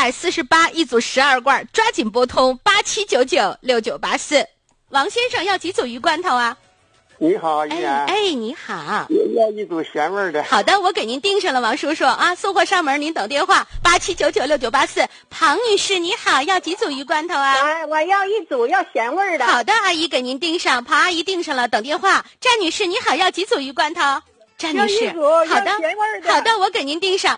248一组12罐，抓紧拨通87996984。王先生要几组鱼罐头啊？ 你好，依然。 你好。 要一组咸味的。 好的，我给您订上了，王叔叔啊，送货上门，您等电话87996984。庞女士你好，要几组鱼罐头啊？ 我要一组，要咸味的。 好的，阿姨给您订上，庞阿姨订上了，等电话。詹女士你好，要几组鱼罐头？詹女士，好的，好的，我给您订上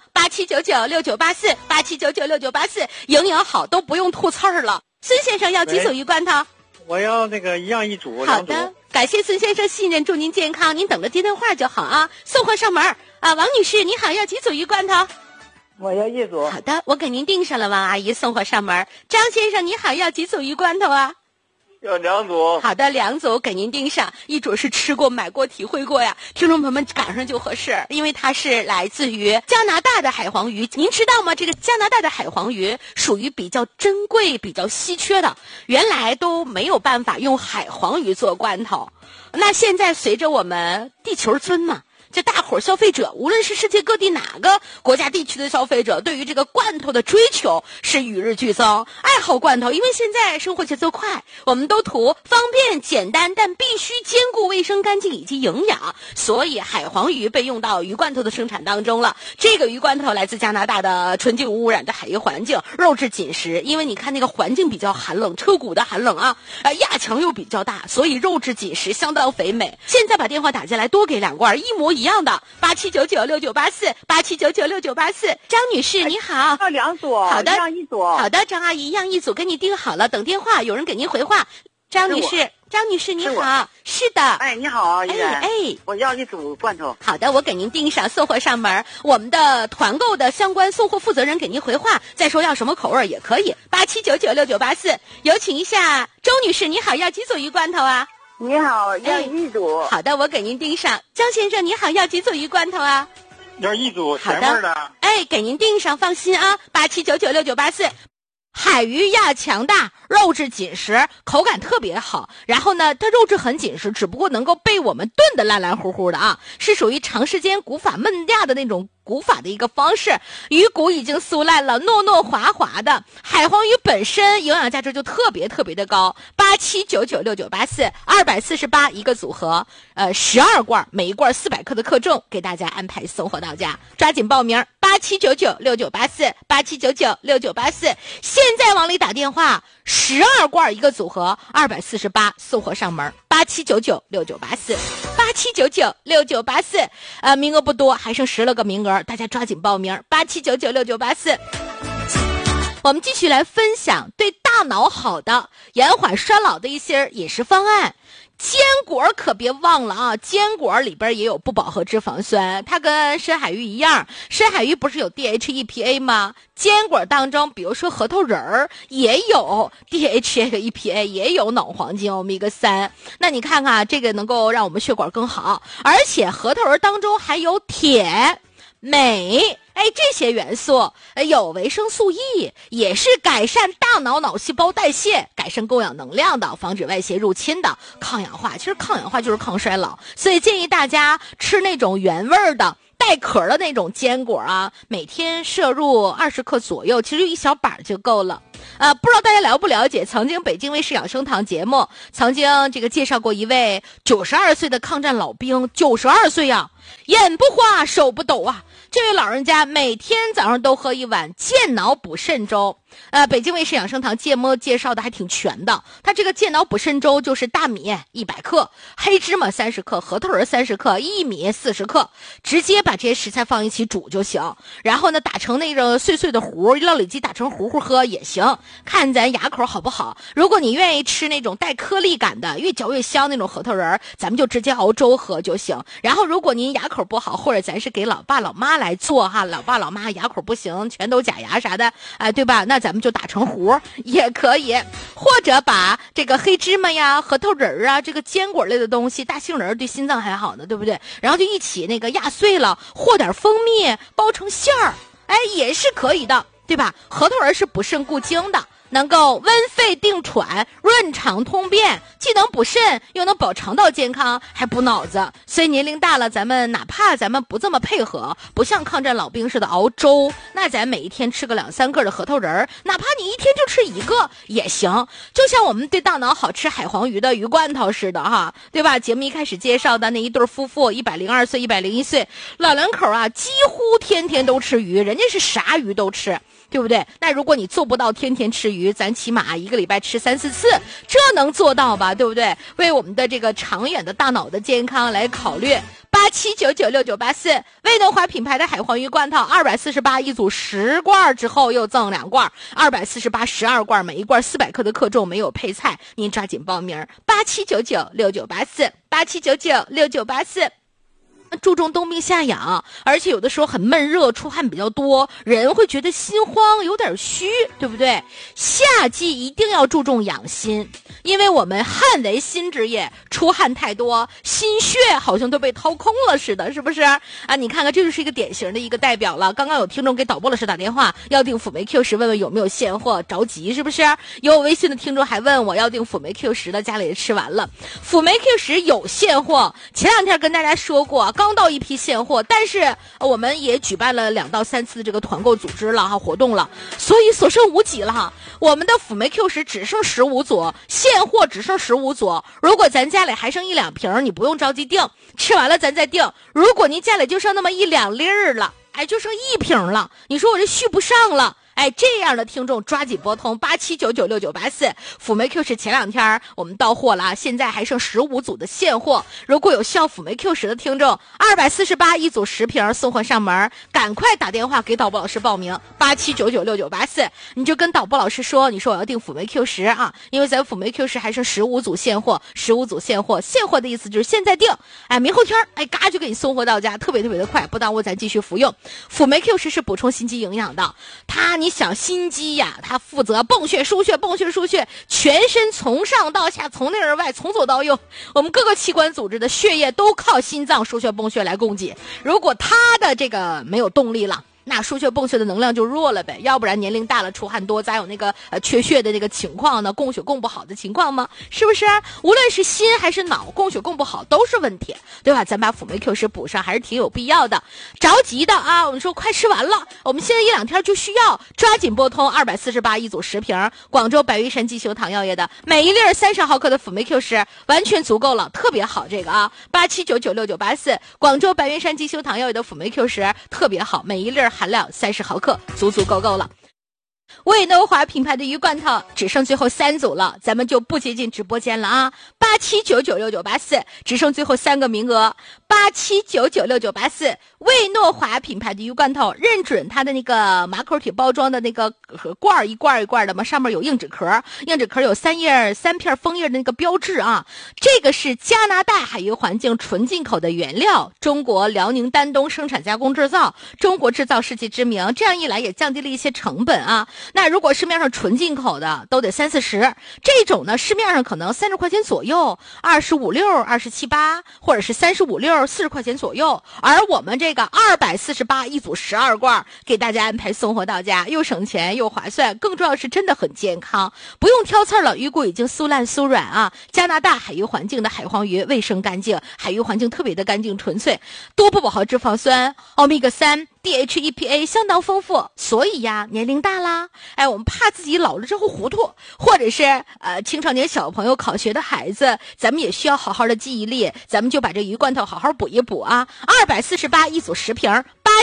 87996984，87996984，营养好都不用吐刺儿了。孙先生要几组鱼罐头？ 我要那个一样一组。 好的，感谢孙先生信任，祝您健康，您等着接电话就好啊。送货上门啊，王女士你好，要几组鱼罐头？ 我要一组。 好的，我给您订上了，王阿姨送货上门。张先生你好，要几组鱼罐头啊？ 要2组。 好的，2组给您订上，一组是吃过买过体会过呀，听众朋友们赶上就合适，因为它是来自于加拿大的海黄鱼。您知道吗？这个加拿大的海黄鱼属于比较珍贵比较稀缺的，原来都没有办法用海黄鱼做罐头，那现在随着我们地球村嘛，这大伙消费者，无论是世界各地哪个国家地区的消费者，对于这个罐头的追求是与日俱增，爱好罐头。因为现在生活节奏快，我们都图方便简单，但必须兼顾卫生干净以及营养，所以海黄鱼被用到鱼罐头的生产当中了。这个鱼罐头来自加拿大的纯净无污染的海域环境，肉质紧实，因为你看那个环境比较寒冷，车骨的寒冷啊，压强又比较大，所以肉质紧实，相当肥美。现在把电话打进来，多给2罐，一模一样的87996984，87996984。张女士你好， 要2组。 好的， 一样一组。 好的，张阿姨一样一组给你订好了，等电话，有人给您回话。张女士你好，是的。 你好，依然。 我要一组罐头。 好的，我给您订上，送货上门。我们的团购的相关送货负责人给您回话，再说要什么口味也可以。87996984，有请一下周女士，你好，要几组鱼罐头啊？ 你好，要一组。 好的，我给您订上。江先生你好，要几组鱼罐头啊？ 要一组咸味的。 给您订上，放心啊。87996984。海鱼压强大，肉质紧实，口感特别好。然后呢，它肉质很紧实，只不过能够被我们炖得烂烂乎乎的啊，是属于长时间古法焖压的那种古法的一个方式。鱼骨已经酥烂了，糯糯滑滑的。海黄鱼本身营养价值就特别特别的高。87996984，248一个组合，12罐，每一罐400克的克重，给大家安排送货到家，抓紧报名。87996984，87996984。现在往里打电话，12罐一个组合，248送货上门。87996984，87996984。名额不多，还剩10来个名额，大家抓紧报名。87996984。我们继续来分享对大脑好的延缓衰老的一些饮食方案。坚果可别忘了啊，坚果里边也有不饱和脂肪酸，它跟深海鱼一样，深海鱼不是有 DHEPA 吗？坚果当中比如说核桃仁儿也有 DHA 和 EPA， 也有脑黄金欧米伽3。那你看看这个能够让我们血管更好，而且核桃仁当中还有铁、镁，这些元素有维生素 E， 也是改善大脑脑细胞代谢，改善供氧能量的，防止外邪入侵的，抗氧化。其实抗氧化就是抗衰老，所以建议大家吃那种原味的带壳的那种坚果啊，每天摄入20克左右，其实一小把就够了。不知道大家了不了解，曾经北京卫视养生堂节目曾经这个介绍过一位92岁的抗战老兵，92岁啊，眼不花手不抖啊，这位老人家每天早上都喝一碗健脑补肾粥。北京卫视养生堂节目介绍的还挺全的，它这个健脑补肾粥就是大米100克，黑芝麻30克，核桃仁30克，薏米40克，直接把这些食材放一起煮就行。然后呢，打成那种碎碎的糊，料理机打成糊糊喝也行，看咱牙口好不好。如果你愿意吃那种带颗粒感的，越嚼越香那种核桃仁，咱们就直接熬粥喝就行。然后如果您牙口不好，或者咱是给老爸老妈来做哈，老爸老妈牙口不行，全都假牙啥的，对吧？那咱们就打成糊也可以，或者把这个黑芝麻呀、核桃仁啊，这个坚果类的东西，大杏仁对心脏还好呢，对不对？然后就一起那个压碎了，和点蜂蜜，包成馅儿，也是可以的，对吧？核桃仁是补肾固精的， 能够温肺定喘、润肠通便，既能补肾又能保肠道健康，还补脑子。所以年龄大了，咱们哪怕咱们不这么配合，不像抗战老兵似的熬粥，那咱每一天吃个2-3个的核桃仁，哪怕你一天就吃1个也行。就像我们对大脑好吃海黄鱼的鱼罐头似的哈，对吧？节目一开始介绍的那一对夫妇，102岁101岁，老两口啊，几乎天天都吃鱼，人家是啥鱼都吃，对不对？那如果你做不到天天吃鱼，咱起码1个礼拜吃3-4次，这能做到吧？对不对？为我们的这个长远的大脑的健康来考虑。87996984，魏东华品牌的海黄鱼罐头，248一组10罐之后又赠2罐，24812罐，每一罐400克的克重，没有配菜，您抓紧报名，87996984，87996984。注重冬病夏养，而且有的时候很闷热，出汗比较多，人会觉得心慌，有点虚，对不对？夏季一定要注重养心，因为我们汗为心之液，出汗太多，心血好像都被掏空了似的，是不是啊？你看看，这就是一个典型的一个代表了。刚刚有听众给导播老师打电话，要订辅酶 Q10，问问有没有现货，着急是不是？有微信的听众还问我要订辅酶 Q10 的，家里也吃完了。辅酶 Q10 有现货，前2天跟大家说过，刚到一批现货，但是我们也举办了2到3次的这个团购组织了哈，活动了，所以所剩无几了哈。我们的辅酶 Q10 只剩15组，现货只剩15组。如果咱家里还剩1-2瓶，你不用着急订，吃完了咱再订。如果您家里就剩那么1-2粒儿了，就剩1瓶了，你说我这续不上了。这样的听众抓紧拨通87996984，辅酶 Q10 前2天我们到货了，现在还剩15组的现货。如果有需要辅酶 Q10 的听众，248一组10瓶送货上门，赶快打电话给导播老师报名，87996984，你就跟导播老师说，你说我要订辅酶 Q10啊，因为咱辅酶 Q10 还剩15组现货，15组现货，现货的意思就是现在订，明后天嘎就给你送货到家，特别特别的快，不耽误咱继续服用。辅酶 Q10 是补充心肌营养的，你想心肌呀，它负责泵血输血，泵血输血，全身从上到下，从内而外，从左到右，我们各个器官组织的血液都靠心脏输血泵血来供给。如果它的这个没有动力了，那输血泵血的能量就弱了呗，要不然年龄大了出汗多，咋有那个缺血的那个情况呢？供血供不好的情况吗？是不是？无论是心还是脑，供血供不好都是问题，对吧？咱把辅酶 Q10 补上还是挺有必要的。着急的啊，我们说快吃完了，我们现在1-2天就需要，抓紧拨通248一组10瓶，广州白云山鸡胸糖药业的，每一粒30毫克的辅酶 Q10 完全足够了，特别好这个啊，87996984，广州白云山鸡胸糖药业的辅酶 Q10 特别好，每一粒含量30毫克，足足够了。魏诺华品牌的鱼罐头只剩最后3组了，咱们就不接近直播间了啊！87996984，只剩最后3个名额。87996984，魏诺华品牌的鱼罐头，认准它的那个马口铁包装的那个罐一罐一罐的嘛，上面有硬纸壳，硬纸壳有3片枫叶的那个标志啊。这个是加拿大海鱼环境纯进口的原料，中国辽宁丹东生产加工制造，中国制造世界知名，这样一来也降低了一些成本啊。那如果市面上纯进口的都得30-40，这种呢市面上可能30块钱左右，25.6、27.8，或者是35.6、40块钱左右。而我们这个248一组12罐，给大家安排送货到家，又省钱又划算，更重要是真的很健康，不用挑刺了，鱼骨已经酥烂酥软啊。加拿大海鱼环境的海黄鱼卫生干净，海鱼环境特别的干净纯粹，多不饱和脂肪酸、欧米伽3。DHEPA 相当丰富，所以呀，年龄大啦，我们怕自己老了之后糊涂，或者是青少年小朋友考学的孩子，咱们也需要好好的记忆力，咱们就把这鱼罐头好好补一补啊！248一组10瓶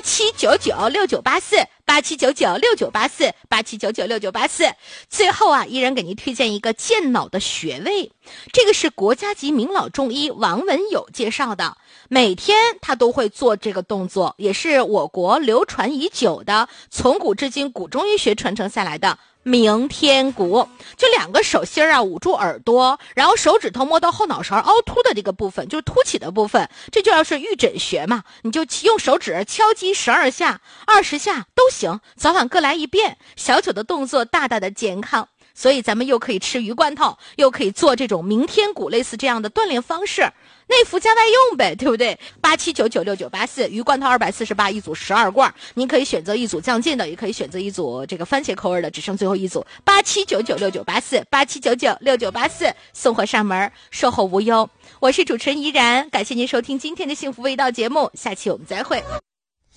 ，87996984，87996984，87996984。最后啊，依然给您推荐一个健脑的穴位，这个是国家级名老中医王文友介绍的，每天他都会做这个动作，也是我国流传已久的，从古至今古中医学传承下来的明天鼓。就2个手心啊捂住耳朵，然后手指头摸到后脑勺凹凸的这个部分，就是凸起的部分，这就要是玉枕穴嘛，你就用手指敲击12下、20下都行，早晚各来一遍，小小的动作大大的健康。 所以咱们又可以吃鱼罐头，又可以做这种明天谷类似这样的锻炼方式，内服加外用呗，对不对？87996984鱼罐头248一组12罐，您可以选择一组酱劲的，也可以选择一组这个番茄口味的，只剩最后一组87996984送货上门，售后无忧。我是主持人怡然，感谢您收听今天的幸福味道节目，下期我们再会。